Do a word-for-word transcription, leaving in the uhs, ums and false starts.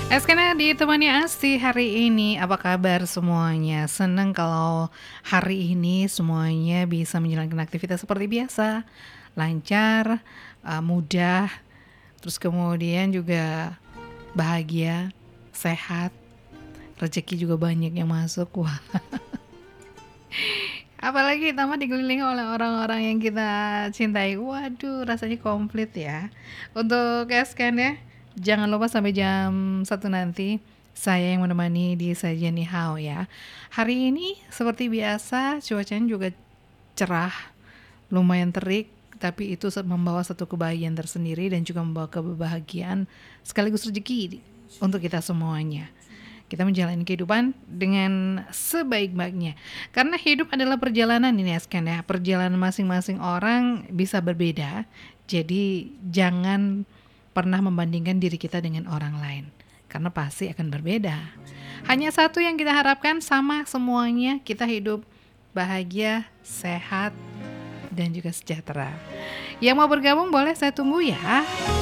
Eskena ditemani Asti hari ini, apa kabar semuanya? Senang kalau hari ini semuanya bisa menjalankan aktivitas seperti biasa, lancar, eee, mudah, terus kemudian juga bahagia, sehat, rezeki juga banyak yang masuk. Wah, apalagi ditambah dikelilingi oleh orang-orang yang kita cintai. Waduh, rasanya komplit ya. Untuk Eskena, jangan lupa sampai jam satu nanti saya yang menemani di Sajian Ni Hao ya. Hari ini seperti biasa cuacanya juga cerah, lumayan terik, tapi itu se- membawa satu kebahagiaan tersendiri dan juga membawa kebahagiaan sekaligus rezeki untuk kita semuanya. Kita menjalani kehidupan dengan sebaik-baiknya. Karena hidup adalah perjalanan ini Askan ya. Perjalanan masing-masing orang bisa berbeda. Jadi jangan pernah membandingkan diri kita dengan orang lain. Karena pasti akan berbeda. Hanya satu yang kita harapkan sama semuanya, kita hidup bahagia, sehat, dan juga sejahtera. Yang mau bergabung boleh saya tunggu ya.